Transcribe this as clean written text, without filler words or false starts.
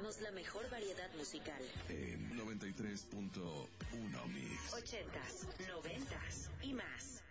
presentamos la mejor variedad musical. En 93.1 Mix. 80s, 90s y más.